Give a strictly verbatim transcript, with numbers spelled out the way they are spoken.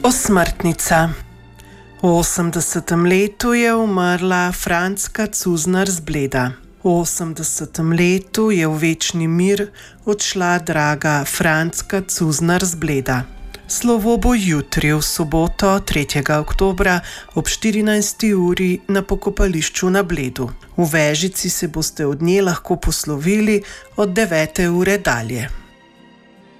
Osmrtnica. V osemdesetem letu je umrla Frančka Cuznar z Bleda. V osemdesetem letu je v večni mir odšla draga Frančka Cuznar z Bleda. Slovo bo jutri, v soboto, tretjega oktobra, ob štirinajsti uri na pokopališču na Bledu. V Vežici se boste od nje lahko poslovili od devete ure dalje.